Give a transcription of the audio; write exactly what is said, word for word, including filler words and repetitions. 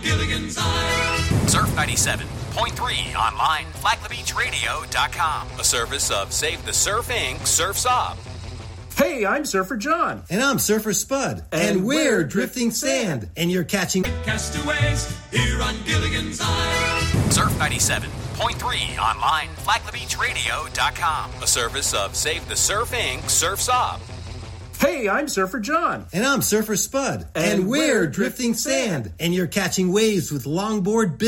Gilligan's Island. Surf ninety-seven point three online, flag the beach radio dot com. A service of Save the Surf Incorporated. Surf Sob. Hey, I'm Surfer John. And I'm Surfer Spud. And, and we're, we're Drifting Sand. And you're catching Castaways here on Gilligan's Island. Surf ninety-seven point three online, flag the beach radio dot com. A service of Save the Surf Incorporated. Surf Sob. Hey, I'm Surfer John. And I'm Surfer Spud. And, and we're, we're Drifting Sand. Sand. And you're catching waves with longboard